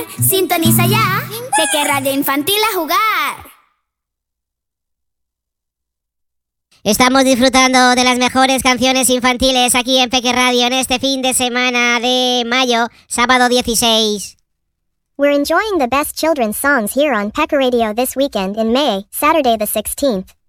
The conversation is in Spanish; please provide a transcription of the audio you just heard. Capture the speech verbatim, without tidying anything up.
Sintoniza ya, Peque Radio Infantil a jugar. Estamos disfrutando de las mejores canciones infantiles aquí en Peque Radio en este fin de semana de mayo, sábado dieciséis. We're enjoying the best children's songs here on Peque Radio this weekend in May, Saturday the sixteenth.